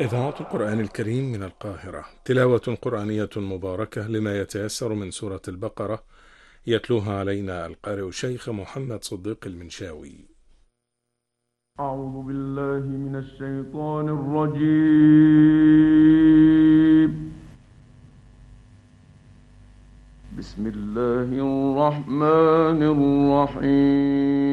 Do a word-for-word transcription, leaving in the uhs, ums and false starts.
إذاعة القرآن الكريم من القاهرة، تلاوة قرآنية مباركة لما يتيسر من سورة البقرة، يتلوها علينا القارئ الشيخ محمد صديق المنشاوي. أعوذ بالله من الشيطان الرجيم. بسم الله الرحمن الرحيم.